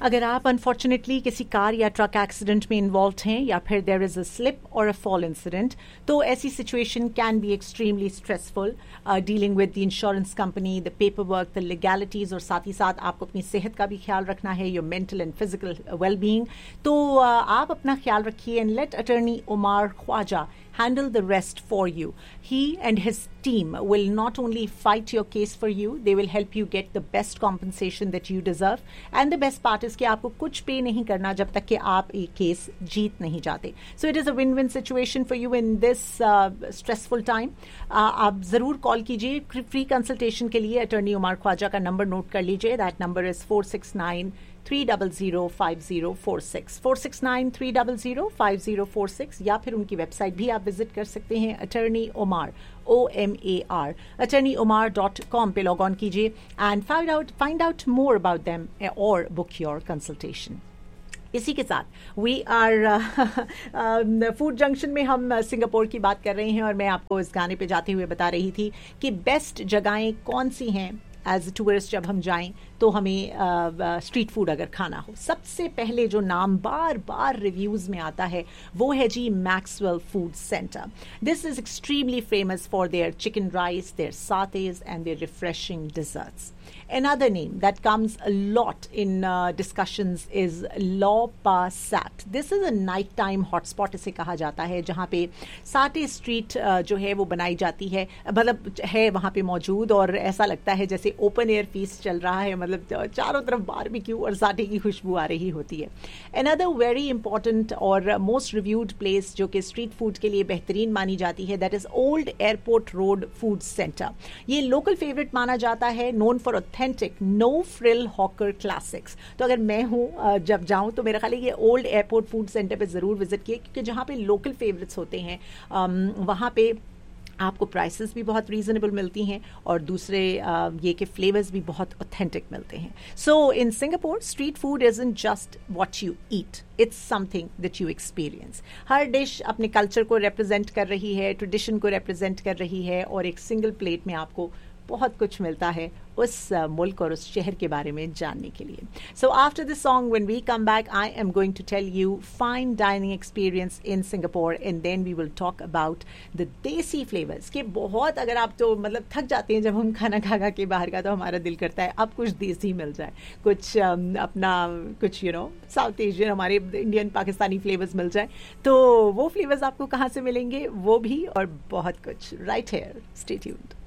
अगर आप अनफॉर्चुनेटली किसी कार या ट्रक एक्सीडेंट में इन्वॉल्व हैं या फिर देयर इज अ स्लिप और अ फॉल इंसिडेंट, तो ऐसी situation can be extremely stressful, dealing with the insurance company, the paper work, the legalities, और साथ ही साथ आपको अपनी सेहत का भी ख्याल रखना है, your mental and physical well being. तो आप अपना ख्याल रखिए and let attorney Umar Khwaja handle the rest for you. He and his team will not only fight your case for you, they will help you get the best compensation that you deserve. And the best part is कि आपको कुछ पे नहीं करना जब तक कि आप एक केस जीत नहीं जाते. So it is a win-win situation for you in this stressful time. आप ज़रूर कॉल कीजिए फ्री कंसल्टेशन के लिए. अटर्नी उमर ख्वाजा का नंबर नोट कर लीजिए. That number is 469-300-5046, 469-300-5046, या फिर उनकी वेबसाइट भी आप विजिट कर सकते हैं, अटर्नी उमर OMAR, attorneyomar.com पे लॉग ऑन कीजिए and find out more about them और बुक योर कंसल्टेशन. इसी के साथ वी आर फूड जंक्शन में हम सिंगापुर की बात कर रहे हैं, और मैं आपको इस गाने पे जाते हुए बता रही थी कि बेस्ट जगहें कौन सी हैं एज टूरिस्ट जब हम जाएं तो हमें स्ट्रीट फूड अगर खाना हो. सबसे पहले जो नाम बार बार रिव्यूज़ में आता है वो है जी Maxwell food centre. This is extremely famous for their chicken rice, there सातेज and there refreshing desserts. Another name that comes a lot in discussions is Lau Pa Sat. This is a nighttime hotspot इसे कहा जाता है, जहाँ पे साटे street जो है वो बनाई जाती है, मतलब है वहाँ पे मौजूद, और ऐसा लगता है जैसे ओपन एयर फीस्ट चल रहा है, मतलब चारों तरफ बारबेक्यू और साटे की खुशबू आ रही होती है. Another very important और most reviewed place जो कि स्ट्रीट फूड के लिए बेहतरीन मानी जाती है, that is Old Airport Road Food Center. ये लोकल फेवरेट माना जाता है, known for authentic no frill hawker classics. तो अगर मैं हूँ जब जाऊँ तो मेरा ख्याल है ये ओल्ड एयरपोर्ट फूड सेंटर पे ज़रूर विजिट किए, क्योंकि जहाँ पे लोकल फेवरेट्स होते हैं वहाँ पे आपको प्राइसेस भी बहुत रीजनेबल मिलती हैं, और दूसरे ये के फ्लेवर्स भी बहुत ऑथेंटिक मिलते हैं. सो in Singapore street food isn't just what you eat, it's something that you experience. Her dish अपने कल्चर को रिप्रेजेंट कर रही है, ट्रेडिशन को रिप्रेजेंट कर रही है, और एक सिंगल प्लेट में आपको बहुत कुछ मिलता है उस मुल्क और उस शहर के बारे में जानने के लिए. So after this song when we come back I am going to tell you fine dining experience in Singapore, and then we will talk about the देसी फ्लेवर्स के बहुत. अगर आप तो मतलब थक जाते हैं जब हम खाना खा के बाहर का, तो हमारा दिल करता है अब कुछ देसी मिल जाए, कुछ अपना कुछ साउथ एशियन हमारे इंडियन पाकिस्तानी फ्लेवर्स मिल जाए. तो वो फ्लेवर्स आपको कहाँ से मिलेंगे वो भी और बहुत कुछ राइट हियर. Stay tuned.